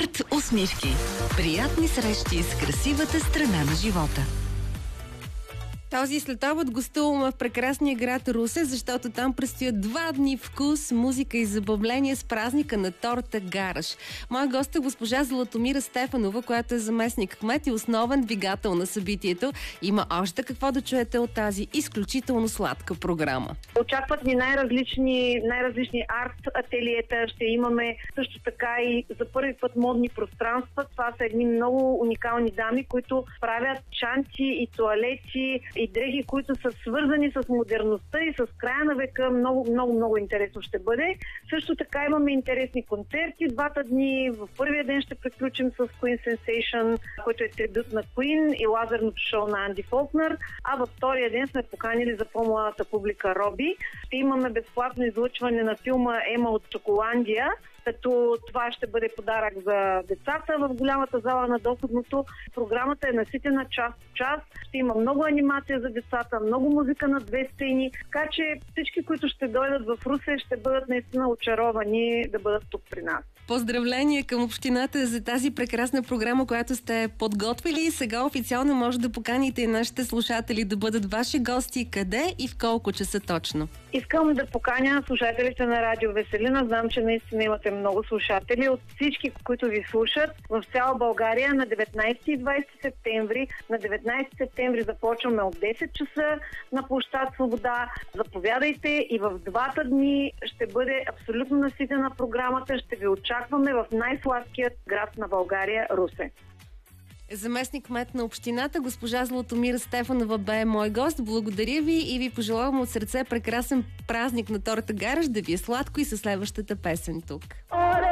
Арт усмивки. Приятни срещи с красивата страна на живота. Този следобед гостуваме в прекрасния град Русе, защото там предстоят 2 дни вкус, музика и забавление с празника на торта Гараш. Моя гост е госпожа Златомира Стефанова, която е заместник-кмет и основен двигател на събитието. Има още какво да чуете от тази изключително сладка програма. Очакват ни най-различни арт-ателиета. Ще имаме също така и за първи път модни пространства. Това са едни много уникални дами, които правят чанти и тоалети и дрехи, които са свързани с модерността и с края на века. Много интересно ще бъде. Също така имаме интересни концерти. 2 дни. В първия ден ще приключим с Queen Sensation, който е трибют на Queen и лазерното шоу на Анди Фолкнер. А във втория ден сме поканили за по-младата публика Роби. Ще имаме безплатно излъчване на филма Ема от Чоколандия, като това ще бъде подарък за децата в голямата зала на Доходното. Програмата е наситена час по час. Ще има много анимация за децата, много музика на 2 сцени, така че всички, които ще дойдат в Русе, ще бъдат наистина очаровани да бъдат тук при нас. Поздравления към общината за тази прекрасна програма, която сте подготвили, и сега официално може да поканите и нашите слушатели да бъдат ваши гости. Къде и в колко часа точно? Искам да поканя слушателите на Радио Веселина. Знам, че наистина имате много слушатели. От всички, които ви слушат в цяла България на 19 и 20 септември. На 19 септември започваме от 10 часа на площад Свобода. Заповядайте и в 2 дни ще бъде абсолютно наситена програмата. Ще ви очакваме в най-сладкият град на България, Русе. Заместник-кмет на общината, госпожа Златомира Стефанова бе мой гост. Благодаря ви и ви пожелавам от сърце прекрасен празник на торта Гараш, да ви е сладко и със следващата песен тук.